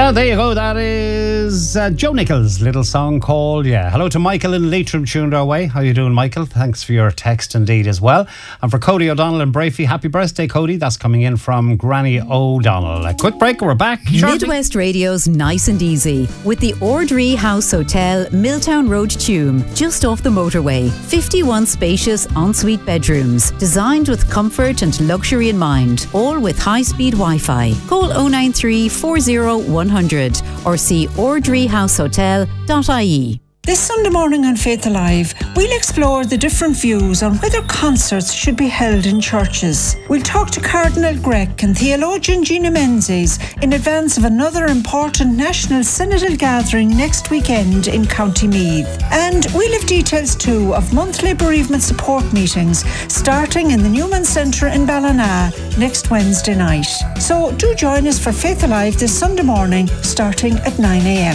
There you go. That is Joe Nichols' little song called Yeah. Hello to Michael in Leitrim tuned our way. How you doing, Michael? Thanks for your text indeed as well. And for Cody O'Donnell and Brafey, happy birthday, Cody. That's coming in from Granny O'Donnell. A quick break and we're back shortly. Midwest Radio's Nice and Easy with the Ordry House Hotel, Milltown Road, Tuam, just off the motorway. 51 spacious ensuite bedrooms, designed with comfort and luxury in mind, all with high-speed Wi-Fi. Call 093 40 100 or see ordryhousehotel.ie. This Sunday morning on Faith Alive, we'll explore the different views on whether concerts should be held in churches. We'll talk to Cardinal Grech and theologian Gina Menzies in advance of another important national synodal gathering next weekend in County Meath. And we'll have details too of monthly bereavement support meetings starting in the Newman Centre in Ballina next Wednesday night. So do join us for Faith Alive this Sunday morning starting at 9 a.m.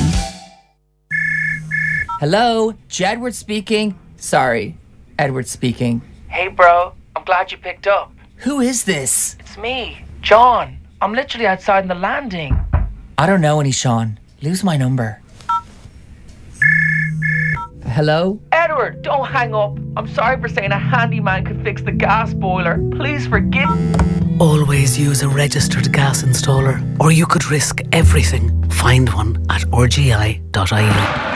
Hello, Jedward speaking. Sorry, Edward speaking. Hey bro, I'm glad you picked up. Who is this? It's me, John. I'm literally outside in the landing. I don't know any Sean. Lose my number. Hello? Edward, don't hang up. I'm sorry for saying a handyman could fix the gas boiler. Please forgive. Always use a registered gas installer, or you could risk everything. Find one at rgi.ie.